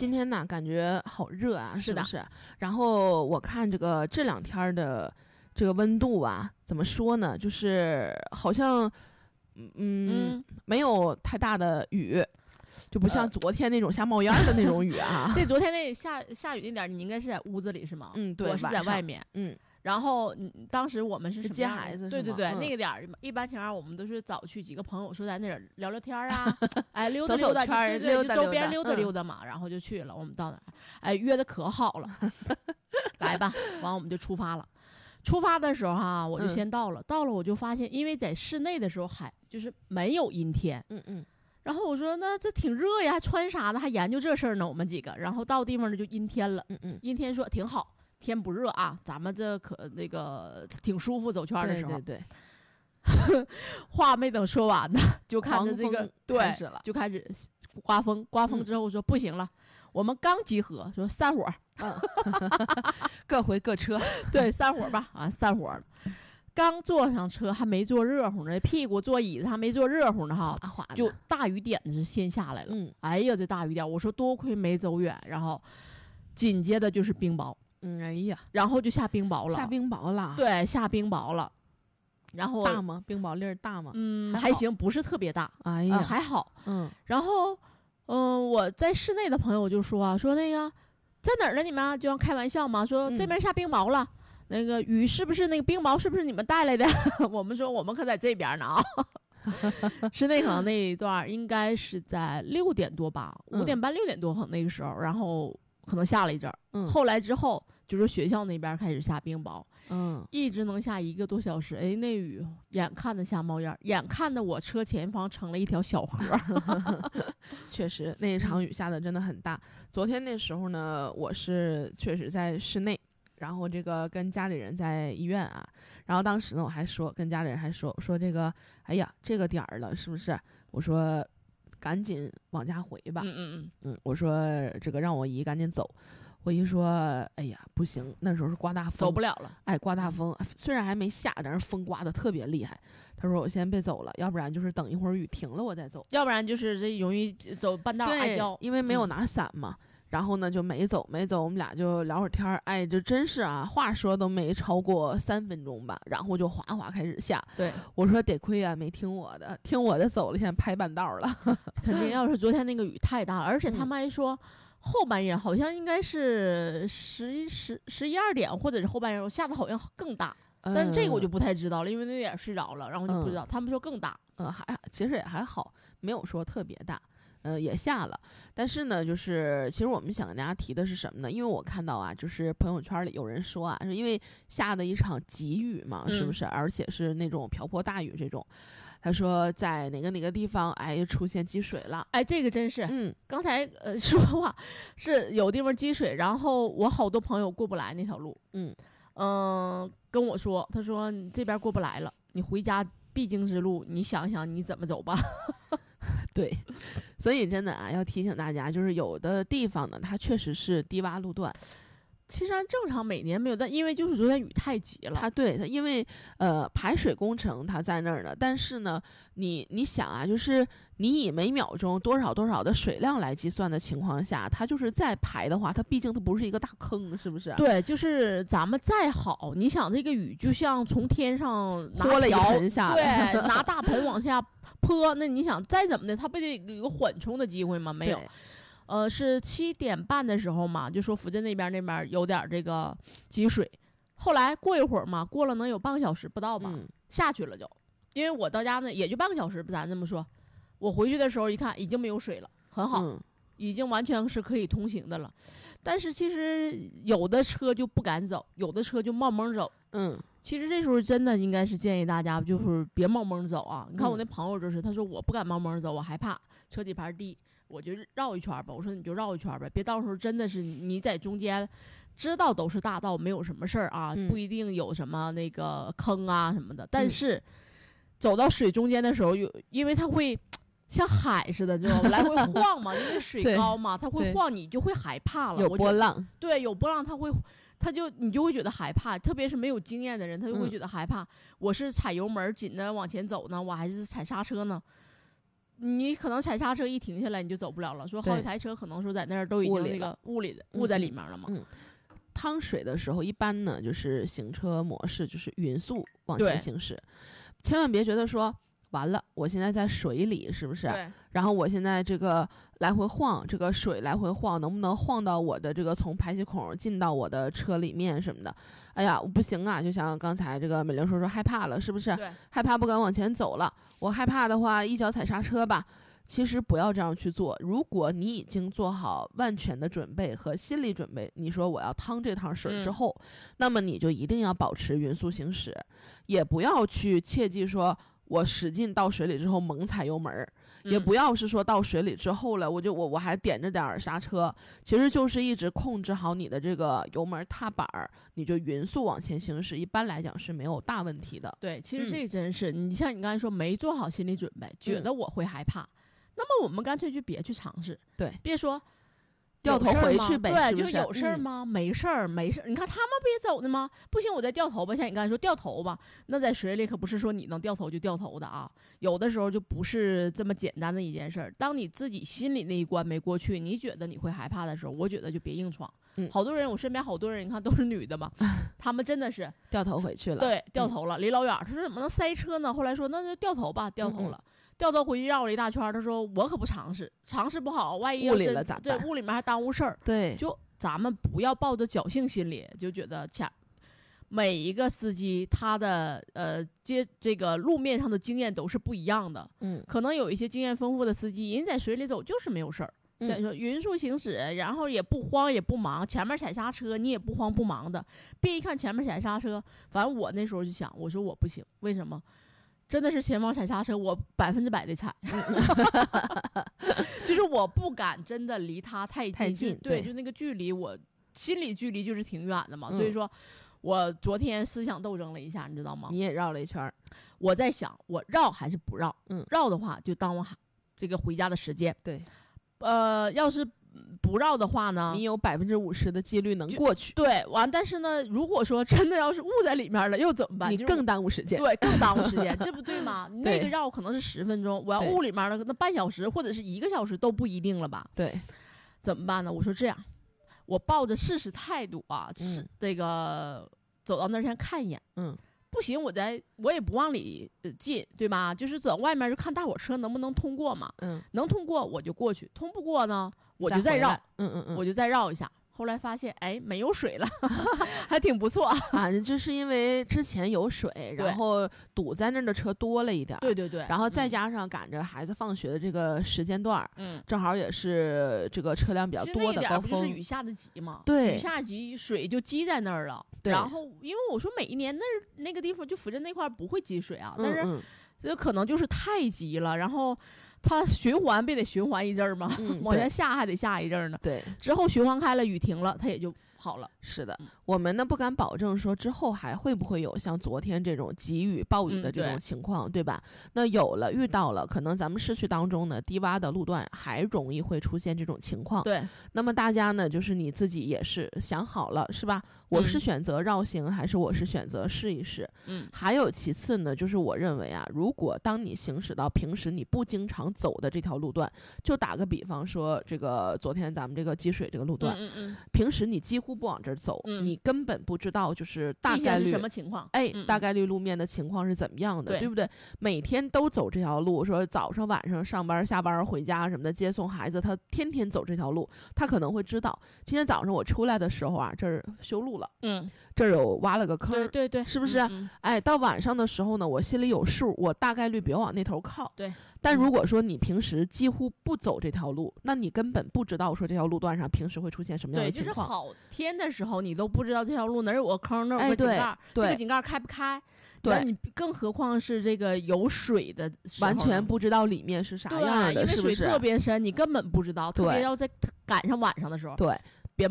今天呢感觉好热啊， 是的， 是不是？然后我看这两天的这个温度啊，怎么说呢？就是好像没有太大的雨。就不像昨天那种下冒烟的那种雨啊。 对，昨天那下雨那点，你应该是在屋子里是吗？ 对， 我是在外面。然后当时我们是接孩子， 对，那个点儿，一般情况下我们都是早去几个朋友说在那儿聊聊天啊，哎，溜达溜达圈， 对，周边溜达溜达嘛，然后就去了。我们到哪儿，哎，约的可好了，来吧，完我们就出发了。出发的时候哈，我就先到了，到了我就发现，因为在室内的时候就是没有阴天，然后我说那这挺热呀，还穿啥呢？还研究这事儿呢，我们几个。然后到地方呢就阴天了，阴天说挺好，天不热啊，咱们这可那个挺舒服，走圈的时候。 对。 话没等说完呢，就看着这个开始了， 就开始刮风。刮风之后说不行了，我们刚集合，说散伙， 各回各车。 对，散伙吧，啊，散伙了。刚坐上车还没坐热乎呢，屁股坐椅子还没坐热乎呢哈，就大雨点子先下来了。哎呀，这大雨点，我说多亏没走远，然后紧接着就是冰雹。 哎呀， 然后就下冰雹了。 下冰雹了。 对，下冰雹了。然后大吗？冰雹粒儿大吗？ 还行，不是特别大。 哎呀， 还好。然后我在室内的朋友就说啊，说那个在哪儿呢？你们就要开玩笑嘛，说这边下冰雹了。那个雨是不是那个冰雹是不是你们带来的？我们说我们可在这边呢啊。室内可能那一段应该是在6点多吧，5点半6点多可能那个时候，然后可能下了一阵儿。后来之后就是学校那边开始下冰雹，一直能下1个多小时。哎，那雨眼看着下冒烟，眼看着我车前方成了一条小河。 确实那一场雨下的真的很大。昨天那时候呢，我是确实在室内。然后这个跟家里人在医院啊，然后当时呢我还跟家里人还说这个，哎呀这个点儿了是不是？我说赶紧往家回吧。我说这个让我姨赶紧走。我姨说哎呀不行，那时候是刮大风， 走不了了。 哎，刮大风，虽然还没下，但是风刮得特别厉害。他说我先别走了，要不然就是等一会儿雨停了我再走， 要不然就是这容易走半道挨浇， 因为没有拿伞嘛。然后呢就没走，我们俩就聊会儿天儿。哎，这真是啊，话说都没超过3分钟吧，然后就哗哗开始下。 对， 我说得亏啊，没听我的，听我的走了，现在拍半道了。 肯定要是昨天那个雨太大了，而且他们还说后半夜好像应该是11、12点，或者是后半夜下的好像更大。但这个我就不太知道了，因为那点睡着了，然后就不知道。他们说更大， 其实也还好，没有说特别大。也下了，但是呢，就是其实我们想跟大家提的是什么呢？因为我看到啊，就是朋友圈里有人说啊，是因为下的一场急雨嘛，是不是？而且是那种瓢泼大雨这种。他说在哪个地方，哎，出现积水了。 哎，这个真是，刚才说话是有地方积水，然后我好多朋友过不来那条路，跟我说，他说你这边过不来了，你回家必经之路，你想想你怎么走吧。 对，所以真的啊，要提醒大家，就是有的地方呢，它确实是低洼路段。 其实按正常每年没有，但因为就是昨天雨太急了， 它因为排水工程它在那儿呢，但是呢，你想啊，就是你以每秒钟多少的水量来计算的情况下，它就是再排的话，它毕竟它不是一个大坑，是不是？ 对，就是咱们再好，你想这个雨就像从天上泼了一盆下来，对，拿大盆往下泼，那你想再怎么的，它不得有个缓冲的机会吗？没有。是7点半的时候嘛，就说福建那边有点这个积水，后来过一会儿嘛，过了能有半个小时不到吧，下去了就，因为我到家呢也就半个小时，咱这么说，我回去的时候一看已经没有水了，很好，已经完全是可以通行的了。但是其实有的车就不敢走，有的车就冒蒙走。其实这时候真的应该是建议大家就是别冒蒙走啊。你看我那朋友就是，他说我不敢冒蒙走，我害怕车底盘低，我就绕一圈吧。我说你就绕一圈呗，别到时候真的是你在中间知道都是大道，没有什么事儿啊，不一定有什么那个坑啊什么的。但是走到水中间的时候，因为它会像海似的，知道吗？来回晃嘛，因为水高嘛，它会晃，你就会害怕了。 有波浪， 对，有波浪，你就会觉得害怕，特别是没有经验的人，他就会觉得害怕。我是踩油门紧着往前走呢，我还是踩刹车呢？ 你可能踩刹车一停下来你就走不了了，说好几台车可能说在那儿都已经那个雾在里面了嘛。 趟水的时候一般呢就是行车模式就是匀速往前行驶，千万别觉得说完了我现在在水里是不是，然后我现在这个来回晃，这个水来回晃能不能晃到我的这个从排气孔进到我的车里面什么的，哎呀我不行啊，就像刚才这个美玲说害怕了是不是，害怕不敢往前走了，我害怕的话一脚踩刹车吧。其实不要这样去做，如果你已经做好万全的准备和心理准备，你说我要趟这趟水之后，那么你就一定要保持匀速行驶，也不要去切记说我使劲到水里之后猛踩油门，也不要是说到水里之后了我还点着点刹车，其实就是一直控制好你的这个油门踏板，你就匀速往前行驶，一般来讲是没有大问题的。 对，其实这真是你像你刚才说没做好心理准备，觉得我会害怕，那么我们干脆就别去尝试， 对， 别说掉头回去呗， 对， 是不是就有事儿吗？没事儿，没事儿。你看他们不也走呢吗？不行，我再掉头吧。像你刚才说掉头吧，那在水里可不是说你能掉头就掉头的啊，有的时候就不是这么简单的一件事儿。当你自己心里那一关没过去，你觉得你会害怕的时候，我觉得就别硬闯。好多人，我身边好多人，你看都是女的嘛，他们真的是掉头回去了， 对，掉头了，离老远。他说怎么能塞车呢？后来说那就掉头吧，掉头了。掉头回去绕了一大圈，他说我可不尝试，尝试不好，万一雾里了咋办？ 对，雾里面还耽误事儿。 对， 就咱们不要抱着侥幸心理，就觉得每一个司机他的这个路面上的经验都是不一样的。可能有一些经验丰富的司机，人在水里走就是没有事儿，像说匀速行驶，然后也不慌也不忙，前面踩刹车你也不慌不忙的，别一看前面踩刹车，反正我那时候就想，我说我不行，为什么？真的是前方踩刹车，我100%的踩，就是我不敢真的离他太近，对，就那个距离，我心理距离就是挺远的嘛，所以说，我昨天思想斗争了一下，你知道吗？ 你也绕了一圈， 我在想，我绕还是不绕？绕的话就耽误这个回家的时间， 对， 要是不绕的话呢， 你有50%的几率能过去。 对，完，但是呢，如果说真的要是雾在里面了，又怎么办？ 你更耽误时间。 对，更耽误时间，这不对吗？那个绕可能是10分钟，我要雾里面了，那半小时或者是1个小时都不一定了吧？ 对， 怎么办呢？我说这样，我抱着试试态度啊，是这个走到那儿先看一眼，不行，我也不往里进，对吧？就是走外面就看大伙车能不能通过嘛。能通过我就过去，通不过呢，我就再绕。我就再绕一下。后来发现，哎，没有水了，还挺不错啊。就是因为之前有水，然后堵在那儿的车多了一点。 对对对。 然后再加上赶着孩子放学的这个时间段，正好也是这个车辆比较多的高峰。 不就是雨下的急嘛？ 对， 雨下急，水就积在那儿了。然后，因为我说每一年那个地方就抚镇那块不会积水啊，但是这可能就是太急了，然后它循环得循环一阵儿嘛，往前下还得下一阵儿呢。 对， 之后循环开了，雨停了，它也就好了。 是的，我们呢不敢保证说之后还会不会有像昨天这种急雨暴雨的这种情况，对吧？那有了遇到了，可能咱们市区当中呢低洼的路段还容易会出现这种情况。 对， 那么大家呢就是你自己也是想好了是吧？我是选择绕行还是我是选择试一试？还有其次呢，就是我认为啊，如果当你行驶到平时你不经常走的这条路段，就打个比方说，这个昨天咱们这个积水这个路段，平时你几乎不往这儿走，你根本不知道就是大概率什么情况， 大概率路面的情况是怎么样的，对不对？每天都走这条路，说早上晚上上班下班回家什么的，接送孩子，他天天走这条路，他可能会知道，今天早上我出来的时候啊，这儿修路了，这儿有挖了个坑， 对， 是不是？哎，到晚上的时候呢，我心里有数，我大概率别往那头靠。 对。 但如果说你平时几乎不走这条路，那你根本不知道说这条路段上平时会出现什么样的情况。 对，就是好天的时候，你都不知道这条路哪有个坑，哪有个井盖，这个井盖开不开。对，你更何况是这个有水的时候， 完全不知道里面是啥样的， 因为水是不是？ 特别深，你根本不知道。特别要在赶上晚上的时候， 对。 别冒险，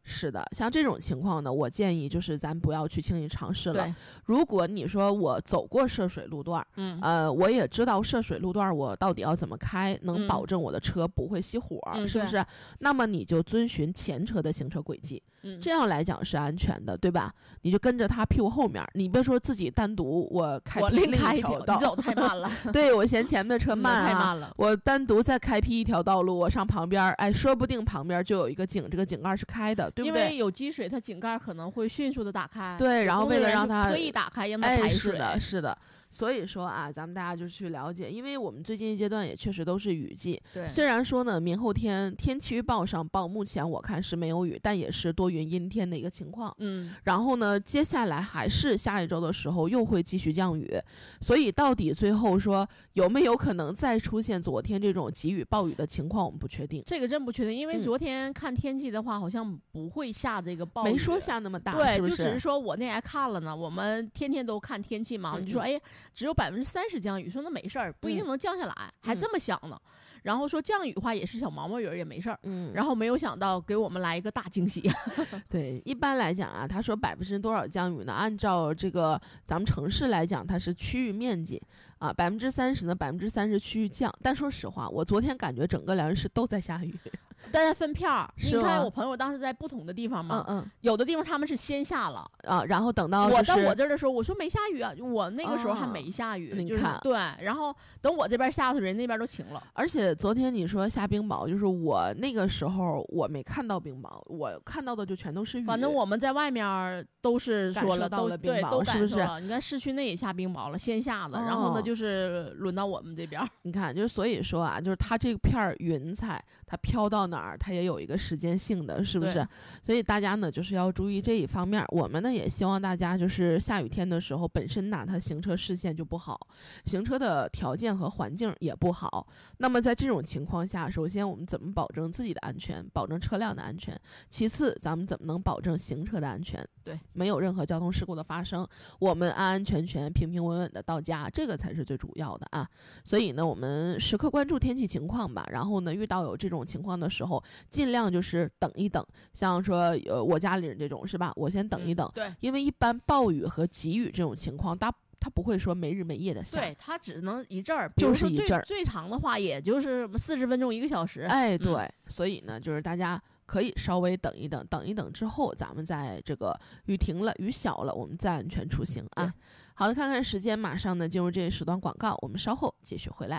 是的，像这种情况呢，我建议就是咱不要去轻易尝试了。 对， 如果你说我走过涉水路段，我也知道涉水路段我到底要怎么开，能保证我的车不会熄火，是不是？那么你就遵循前车的行车轨迹，这样来讲是安全的，对吧？你就跟着他屁股后面，你别说自己单独我另开一条道， 你走太慢了。 对，我嫌前面的车慢太慢了， 我单独再开辟一条道路，我上旁边，哎，说不定旁边就有一个井，这个井盖是开的，对不对？ 因为有积水，它井盖可能会迅速的打开。 对，然后为了让它特意打开，让它排水。 是的，是的。所以说啊，咱们大家就去了解，因为我们最近一阶段也确实都是雨季。 对， 虽然说呢，明后天天气预报上报目前我看是没有雨，但也是多云阴天的一个情况。然后呢，接下来还是下一周的时候又会继续降雨，所以到底最后说有没有可能再出现昨天这种急雨暴雨的情况，我们不确定。 这个真不确定，因为昨天看天气的话，好像不会下这个暴雨， 没说下那么大。 对， 是不是？ 就只是说我那还看了呢，我们天天都看天气嘛，就说哎，只有30%降雨，说那没事儿，不一定能降下来，还这么想呢。然后说降雨的话也是小毛毛雨也没事儿，然后没有想到给我们来一个大惊喜。 对，一般来讲啊，他说多少降雨呢？按照这个咱们城市来讲，它是区域面积啊，30%呢，30%区域降。但说实话，我昨天感觉整个辽宁市都在下雨。 大家分片儿，你看我朋友当时在不同的地方嘛，有的地方他们是先下了啊，然后等到我到我这儿的时候，我说没下雨啊，我那个时候还没下雨， 你看， 对，然后等我这边下的时候，人那边都晴了。 而且昨天你说下冰雹，就是我那个时候我没看到冰雹，我看到的就全都是雨。 反正我们在外面都是说了， 到了冰雹， 都是不是？ 你看市区内也下冰雹了，先下的，然后呢就是轮到我们这边。 你看，就所以说啊，就是它这片云彩，它飘到哪儿，它也有一个时间性的，是不是？所以大家呢就是要注意这一方面。我们呢也希望大家就是下雨天的时候，本身呢它行车视线就不好，行车的条件和环境也不好。那么在这种情况下，首先我们怎么保证自己的安全，保证车辆的安全？其次，咱们怎么能保证行车的安全？ 对， 没有任何交通事故的发生，我们安安全全、平平稳稳的到家，这个才是最主要的啊。所以呢，我们时刻关注天气情况吧。然后呢，遇到有这种情况的时候，尽量就是等一等。像说我家里人这种是吧？我先等一等。 对， 因为一般暴雨和急雨这种情况，它不会说没日没夜的下， 对，它只能一阵儿， 就是一阵儿， 最长的话也就是40分钟1个小时。 哎，对，所以呢，就是大家可以稍微等一等，等一等之后，咱们在这个雨停了、雨小了，我们再安全出行啊。好的，看看时间，马上呢进入这一时段广告，我们稍后继续回来。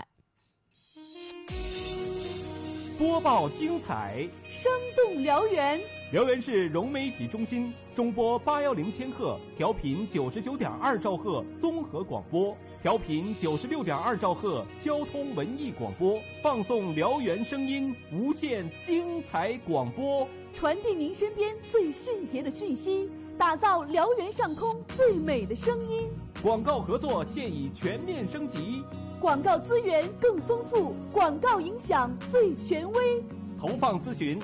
播报精彩， 生动辽源。 辽源市融媒体中心中波810千赫，调频99.2兆赫综合广播，调频96.2兆赫交通文艺广播，放送辽源声音，无限精彩广播， 传递您身边最迅捷的讯息，打造辽源上空最美的声音。 广告合作现已全面升级， 广告资源更丰富，广告影响最权威。 投放咨询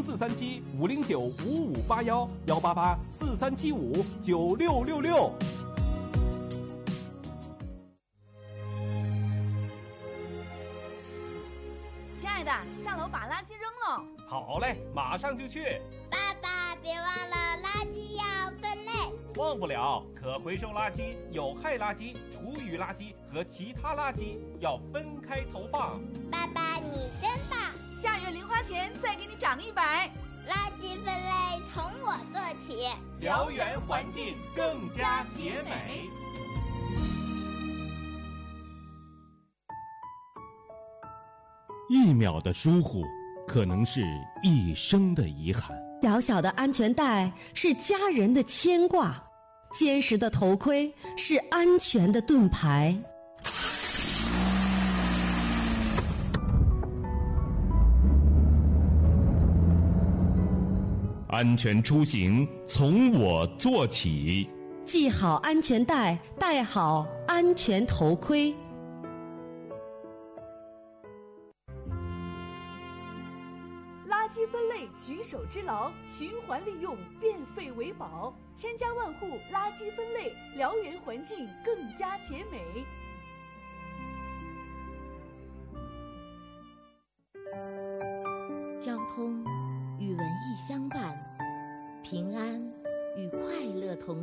0437-509-5581，188-4375-9666。 亲爱的，下楼把垃圾扔了。 好嘞，马上就去。 爸爸，别忘了垃圾要分类。 忘不了，可回收垃圾、有害垃圾、厨余垃圾和其他垃圾要分开投放。 爸爸，你真棒！ 下月零花钱再给你涨100。 垃圾分类从我做起， 辽源环境更加洁美。 1秒的疏忽，可能是一生的遗憾。 小小的安全带是家人的牵挂，坚实的头盔是安全的盾牌。 安全出行从我做起， 系好安全带，戴好安全头盔。 垃圾分类举手之劳，循环利用，变废为宝，千家万户垃圾分类，辽源环境更加洁美。 交通与文艺相伴， 平安与快乐同